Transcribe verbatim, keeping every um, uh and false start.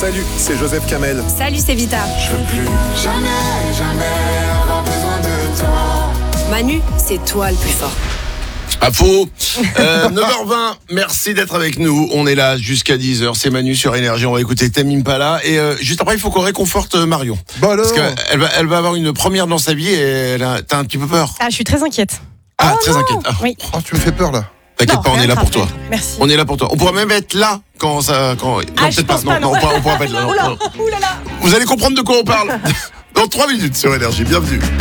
Salut, c'est Joseph Kamel. Salut, c'est Vita. Je veux plus jamais, jamais avoir besoin de toi. Manu, c'est toi le plus fort. Pas faux. euh, neuf heures vingt, merci d'être avec nous. On est là jusqu'à dix heures. C'est Manu sur Énergie. On va écouter Tame Impala. Et euh, juste après, il faut qu'on réconforte Marion. Bon alors. Parce qu'elle va, elle va avoir une première dans sa vie et elle a, t'as un petit peu peur. Ah, je suis très inquiète. Ah, Oh très non. inquiète. Ah, Oui. Oh, tu me fais peur là. T'inquiète Non, pas, on rien est là de pour grave. toi. Merci. On est là pour toi. On pourra même être là quand ça. Quand... non, Ah, je peut-être pense pas, non. Non, on pourra, on pourra pas être là. Non, Oula, non. oulala. Vous allez comprendre de quoi on parle dans trois minutes sur Énergie. Bienvenue.